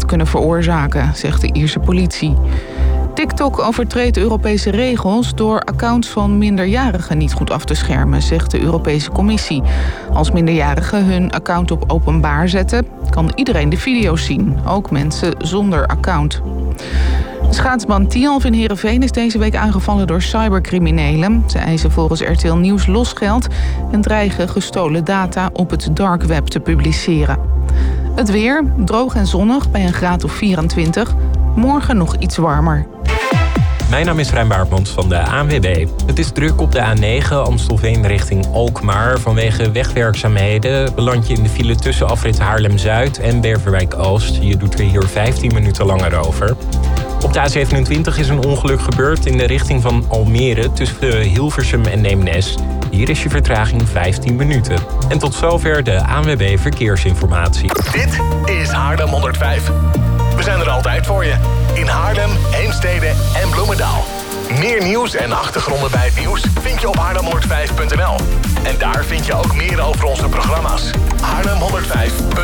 had kunnen veroorzaken, zegt de Ierse politie. TikTok overtreedt Europese regels door accounts van minderjarigen niet goed af te schermen, zegt de Europese Commissie. Als minderjarigen hun account op openbaar zetten, kan iedereen de video's zien, ook mensen zonder account. Schaatsman Tialf in Heerenveen is deze week aangevallen door cybercriminelen. Ze eisen volgens RTL Nieuws losgeld en dreigen gestolen data op het dark web te publiceren. Het weer, droog en zonnig bij een graad of 24. Morgen nog iets warmer. Mijn naam is Rijn Baartmans van de ANWB. Het is druk op de A9 Amstelveen richting Alkmaar. Vanwege wegwerkzaamheden beland je in de file tussen afrit Haarlem-Zuid en Beverwijk-Oost. Je doet er hier 15 minuten langer over. Op de A27 is een ongeluk gebeurd in de richting van Almere tussen Hilversum en Eemnes. Hier is je vertraging 15 minuten. En tot zover de ANWB Verkeersinformatie. Dit is Haarlem 105. We zijn er altijd voor je. In Haarlem, Heemstede en Bloemendaal. Meer nieuws en achtergronden bij het nieuws vind je op haarlem105.nl. En daar vind je ook meer over onze programma's. Haarlem105.nl